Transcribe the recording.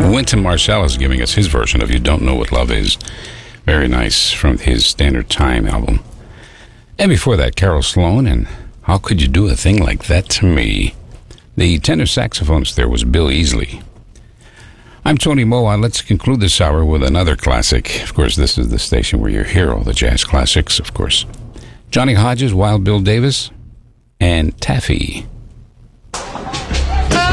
Wynton Marsalis giving us his version of You Don't Know What Love Is. Very nice, from his Standard Time album. And before that, Carol Sloan and How Could You Do a Thing Like That to Me? The tenor saxophonist there was Bill Easley. I'm Tony Moa. Let's conclude this hour with another classic. Of course, this is the station where you hear all the jazz classics, of course. Johnny Hodges, Wild Bill Davis, and Taffy.